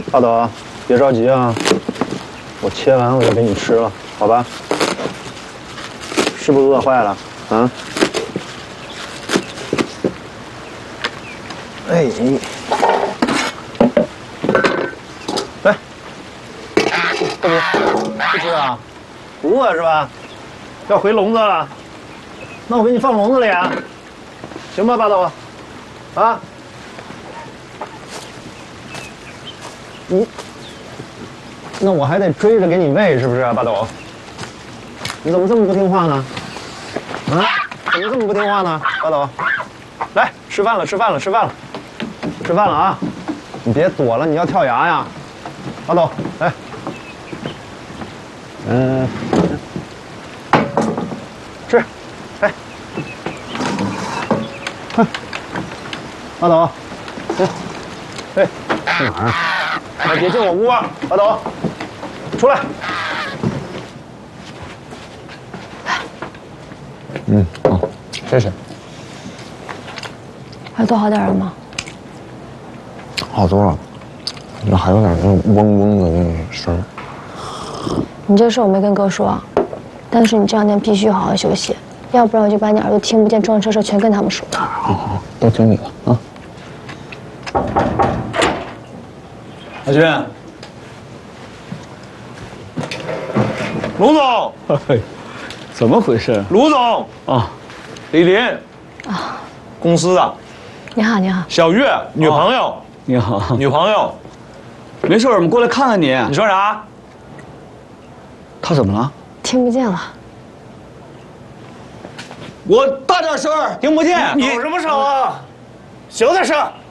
大斗，别着急啊，我切完我就给你吃了，好吧？是不是饿坏了啊？哎，来，不吃啊？不饿是吧？要回笼子了，那我给你放笼子里啊，行吧，八斗？啊？那我还得追着给你喂，是不是啊，八斗？你怎么这么不听话呢？啊？怎么这么不听话呢，八斗？来，吃饭了，吃饭了，吃饭了，吃饭了啊！你别躲了，你要跳崖呀！八斗，来，吃，来，快，八斗，哎，去哪儿？哎，别进我屋啊！八斗，出来。好，谢谢。 耳朵好点了吗？ 好多了，那还有点那种嗡嗡的那种声儿。 你这事我没跟哥说，但是你这2天必须好好休息，要不然我就把你耳朵听不见撞车事全跟他们说。 好，都听你的啊。 阿军，卢总， 怎么回事？ 卢总啊， 李林啊， 公司的。 你好，你好。 小月，女朋友。 你好， 女朋友。 没事，我们过来看看你。 你说啥？ 他怎么了？ 听不见了。 我大点声，听不见。 你有什么声啊？小点声。